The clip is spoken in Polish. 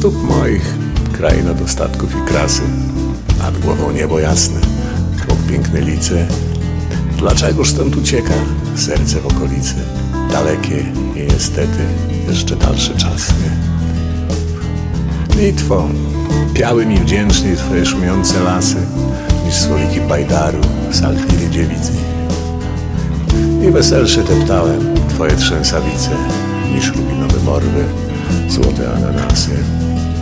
stóp moich kraina dostatków i krasy, nad głową niebo jasne, krok piękny lice. Dlaczegoż stąd ucieka serce w okolicy? Dalekie i niestety jeszcze dalsze czasy. Litwo, piały mi wdzięczniej twoje szumiące lasy, niż słowiki bajdaru, salfiry dziewicy. I weselsze deptałem twoje trzęsawice, niż rubinowe morwy, złote ananasy.